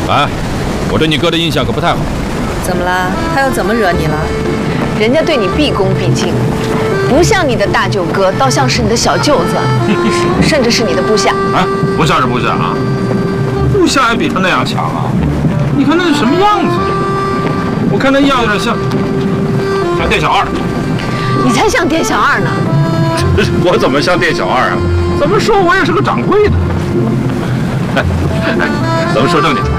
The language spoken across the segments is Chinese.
哎，我对你哥的印象可不太好。 怎么了？他又怎么惹你了？ 人家对你毕恭毕敬，不像你的大舅哥，倒像是你的小舅子，甚至是你的部下。 哎，不像是部下啊，部下也比他那样强啊！你看那是什么样子？我看那样有点像店小二。 你才像店小二呢！ 我怎么像店小二啊？怎么说我也是个掌柜的。哎，咱们说正经的，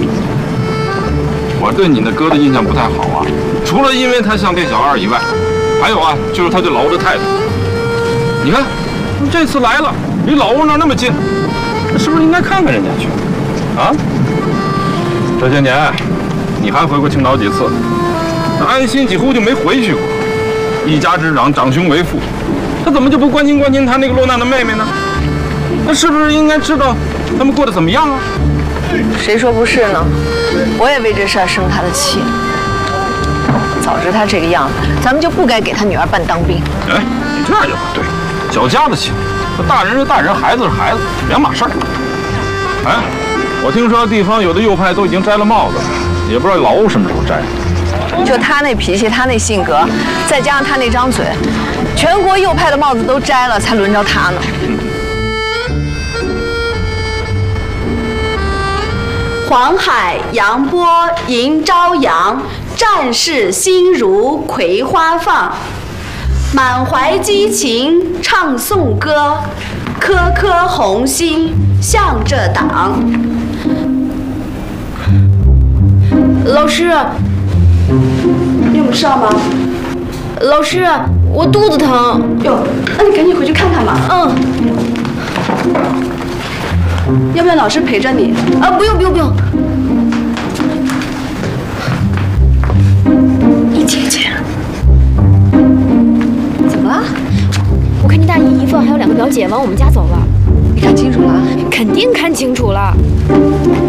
我对你那哥的印象不太好啊，除了因为他像店小二以外，还有啊，就是他对老欧的态度。你看，这次来了，离老欧那儿那么近，那是不是应该看看人家去？啊？这些年，你还回过青岛几次？那安心几乎就没回去过。一家之长，长兄为父，他怎么就不关心关心他那个落难的妹妹呢？那是不是应该知道他们过得怎么样啊？ 谁说不是呢？我也为这事儿生他的气。早知他这个样子，咱们就不该给他女儿办当兵。 哎，你这样就不对，小家子气，大人是大人，孩子是孩子，两码事儿。哎，我听说地方有的右派都已经摘了帽子了，也不知道老欧什么时候摘。 就他那脾气，他那性格，再加上他那张嘴，全国右派的帽子都摘了，才轮着他呢。 黄海扬波迎朝阳，战士心如葵花放。满怀激情唱颂歌，颗颗红心向着党。 老师， 你有没有事吗？ 老师，我肚子疼。 哟，那你赶紧回去看看吧。 嗯。 要不要老师陪着你？ 啊，不用不用不用。 你姐姐， 怎么了？ 我看你大姨姨夫还有2个表姐往我们家走了。 你看清楚了？ 肯定看清楚了。